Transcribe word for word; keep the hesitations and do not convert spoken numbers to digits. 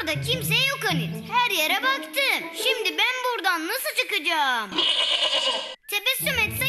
Burada kimse yok Halit. Her yere baktım. Şimdi ben buradan nasıl çıkacağım? Tebessüm et